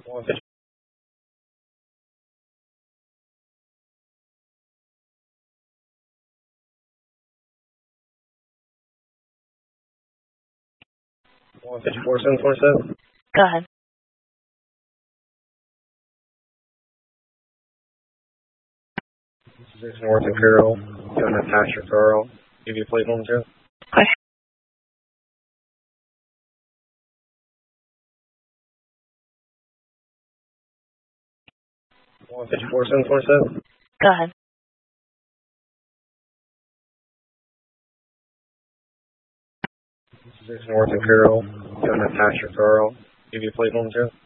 One, one, 54,747. Go ahead. This is North and Carroll. Going to attach referral. Give you a plate on, Joe. Push. One, 54,747. Go ahead. This is North and Carroll. Going to attach referral. Give you a plate on, Joe.